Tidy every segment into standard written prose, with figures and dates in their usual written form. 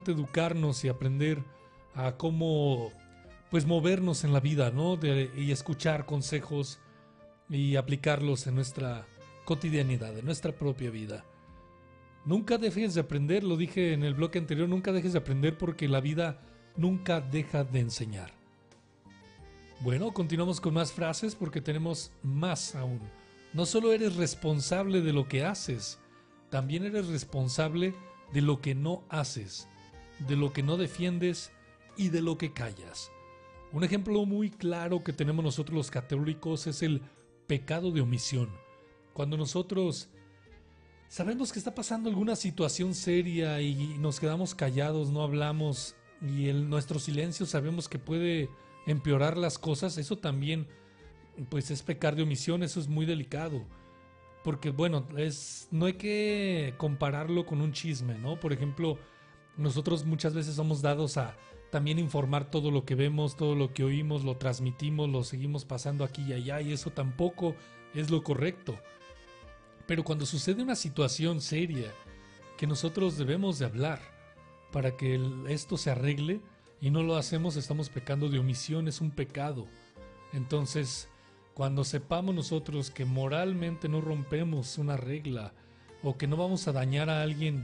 educarnos y aprender a cómo pues movernos en la vida, ¿no? Y escuchar consejos y aplicarlos en nuestra cotidianidad, en nuestra propia vida. Nunca dejes de aprender, lo dije en el bloque anterior, nunca dejes de aprender porque la vida nunca deja de enseñar. Bueno, continuamos con más frases porque tenemos más aún. No solo eres responsable de lo que haces, también eres responsable de lo que no haces, de lo que no defiendes y de lo que callas. Un ejemplo muy claro que tenemos nosotros los católicos es el pecado de omisión. Cuando nosotros sabemos que está pasando alguna situación seria y nos quedamos callados, no hablamos y nuestro silencio sabemos que puede empeorar las cosas, eso también pues es pecar de omisión, eso es muy delicado. Porque bueno, no hay que compararlo con un chisme, ¿no? Por ejemplo, nosotros muchas veces somos dados a también informar todo lo que vemos, todo lo que oímos, lo transmitimos, lo seguimos pasando aquí y allá y eso tampoco es lo correcto. Pero cuando sucede una situación seria que nosotros debemos de hablar para que esto se arregle y no lo hacemos, estamos pecando de omisión, es un pecado. Entonces, cuando sepamos nosotros que moralmente no rompemos una regla o que no vamos a dañar a alguien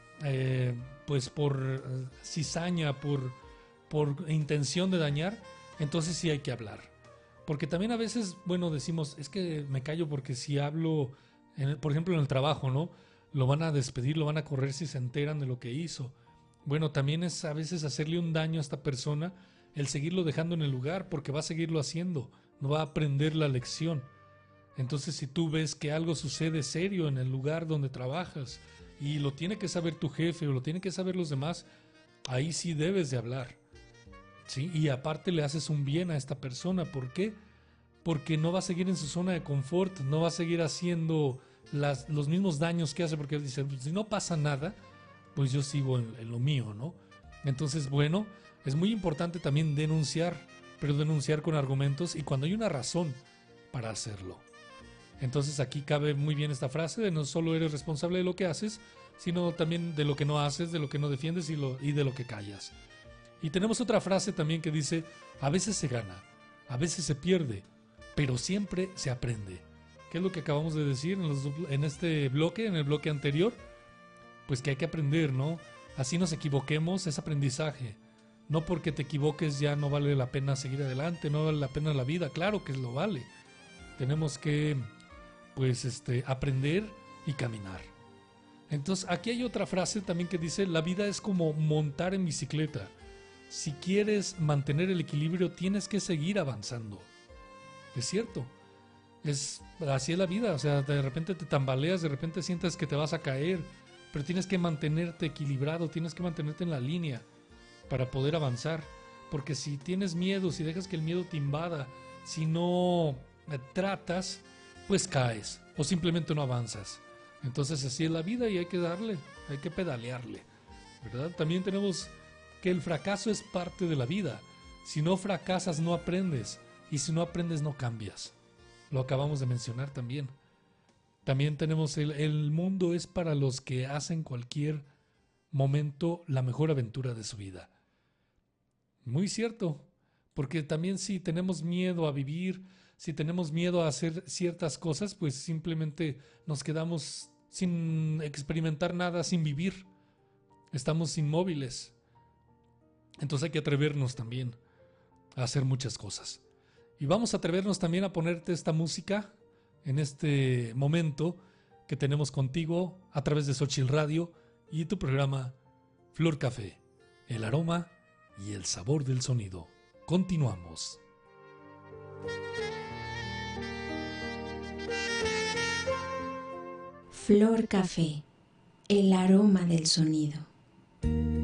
pues por cizaña, por intención de dañar, entonces sí hay que hablar. Porque también a veces, bueno, decimos, es que me callo porque si hablo, por ejemplo en el trabajo, ¿no? Lo van a despedir, lo van a correr si se enteran de lo que hizo. Bueno, también es a veces hacerle un daño a esta persona el seguirlo dejando en el lugar porque va a seguirlo haciendo, no va a aprender la lección. Entonces si tú ves que algo sucede serio en el lugar donde trabajas y lo tiene que saber tu jefe o lo tienen que saber los demás, ahí sí debes de hablar. ¿Sí? Y aparte le haces un bien a esta persona. ¿Por qué? Porque no va a seguir en su zona de confort, no va a seguir haciendo los mismos daños que hace, porque él dice, si no pasa nada, pues yo sigo en lo mío, ¿no? Entonces, bueno, es muy importante también denunciar, pero denunciar con argumentos y cuando hay una razón para hacerlo. Entonces aquí cabe muy bien esta frase de no solo eres responsable de lo que haces, sino también de lo que no haces, de lo que no defiendes y de lo que callas. Y tenemos otra frase también que dice, a veces se gana, a veces se pierde, pero siempre se aprende. ¿Qué es lo que acabamos de decir en este bloque, en el bloque anterior? Pues que hay que aprender, ¿no? Así nos equivoquemos, es aprendizaje. No porque te equivoques ya no vale la pena seguir adelante, no vale la pena la vida, claro que lo vale. Tenemos que, pues, aprender y caminar. Entonces, aquí hay otra frase también que dice, la vida es como montar en bicicleta. Si quieres mantener el equilibrio, tienes que seguir avanzando. Es cierto. Así es la vida. O sea, de repente te tambaleas, de repente sientes que te vas a caer, pero tienes que mantenerte equilibrado, tienes que mantenerte en la línea para poder avanzar. Porque si tienes miedo, si dejas que el miedo te invada, si no tratas, pues caes o simplemente no avanzas. Entonces así es la vida y hay que darle, hay que pedalearle, ¿verdad? También tenemos que el fracaso es parte de la vida. Si no fracasas, no aprendes. Y si no aprendes, no cambias. Lo acabamos de mencionar también. También tenemos el mundo es para los que hacen cualquier momento la mejor aventura de su vida. Muy cierto. Porque también si tenemos miedo a vivir, si tenemos miedo a hacer ciertas cosas, pues simplemente nos quedamos sin experimentar nada, sin vivir. Estamos inmóviles. Entonces hay que atrevernos también a hacer muchas cosas. Y vamos a atrevernos también a ponerte esta música en este momento que tenemos contigo a través de Xochitl Radio y tu programa Flor Café, el aroma y el sabor del sonido. Continuamos. Flor Café, el aroma del sonido.